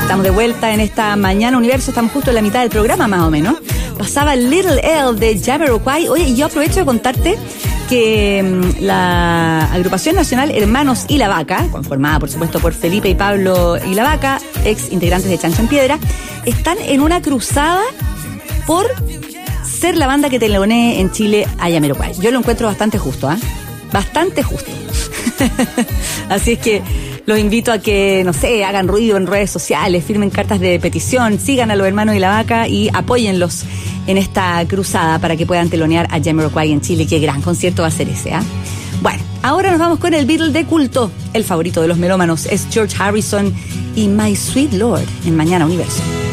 Estamos de vuelta en esta Mañana Universo, estamos justo en la mitad del programa más o menos. Pasaba Little L de Jamiroquai. Oye, y yo aprovecho de contarte que la agrupación nacional Hermanos y la Vaca, conformada por supuesto por Felipe y Pablo y la Vaca, ex integrantes de Chancho en Piedra, están en una cruzada por ser la banda que telonee en Chile a Jamiroquai. Yo lo encuentro bastante justo, bastante justo. Así es que los invito a que, no sé, hagan ruido en redes sociales, firmen cartas de petición, sigan a los Hermanos y la Vaca y apóyenlos en esta cruzada para que puedan telonear a Jamiroquai en Chile. Qué gran concierto va a ser ese, Bueno, ahora nos vamos con el Beatle de culto. El favorito de los melómanos es George Harrison y My Sweet Lord en Mañana Universo.